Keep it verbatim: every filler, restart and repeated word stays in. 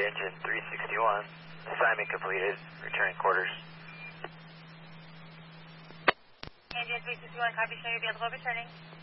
engine three sixty-one. Assignment completed. Returning quarters. Engine three sixty-one, copy, show you'll be able to go returning.